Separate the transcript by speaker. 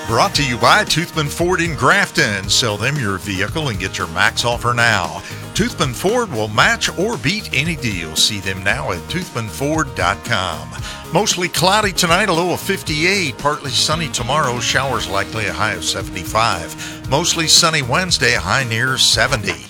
Speaker 1: Brought to you by Toothman Ford in Grafton. Sell them your vehicle and get your max offer now. Toothman Ford will match or beat any deal. See them now at toothmanford.com. Mostly cloudy tonight, a low of 58. Partly sunny tomorrow. Showers likely, a high of 75. Mostly sunny Wednesday, a high near 70.